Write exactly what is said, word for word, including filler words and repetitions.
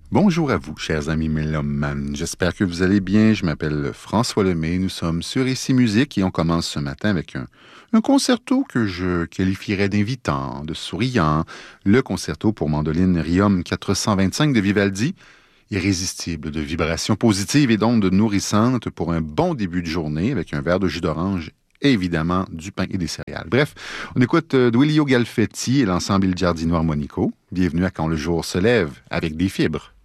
Bonjour à vous, chers amis mélomanes. J'espère que vous allez bien. Je m'appelle François Lemay. Nous sommes sur Ici Musique et on commence ce matin avec un, un concerto que je qualifierais d'invitant, de souriant. Le concerto pour mandoline Riom quatre cent vingt-cinq de Vivaldi, irrésistible de vibrations positives et d'ondes nourrissantes pour un bon début de journée avec un verre de jus d'orange et évidemment du pain et des céréales. Bref, on écoute euh, Duilio Galfetti et l'ensemble Il Giardino Armonico. Bienvenue à Quand le jour se lève avec des fibres.